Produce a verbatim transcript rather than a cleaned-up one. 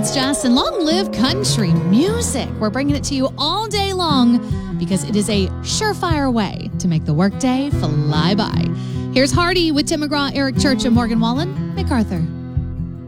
it's Jess, and long live country music. We're bringing it to you all day long because it is a surefire way to make the workday fly by. Here's Hardy with Tim McGraw, Eric Church, and Morgan Wallen, MacArthur.